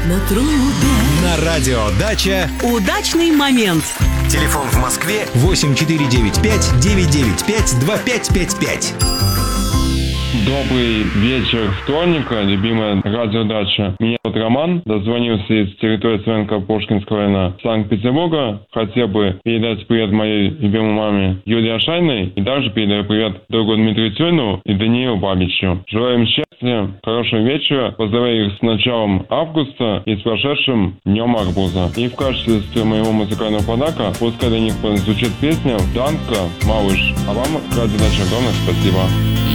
на трубе. На радио «Дача». Удачный момент. Телефон в Москве 8495-995-2555. Добрый вечер вторника, любимая радиодача. Меня зовут Роман, дозвонился из территории Цивенко-Пушкинского района Санкт-Петербурга. Хотел бы передать привет моей любимой маме Юлии Ашайной и также передаю привет другу Дмитрию Тюрину и Даниилу Бабичу. Желаем счастья, хорошего вечера, поздравляю их с началом августа и с прошедшим Днем Арбуза. И в качестве моего музыкального подарка пускай для них звучит песня «Данка, малыш». А вам, радиодача, огромное спасибо.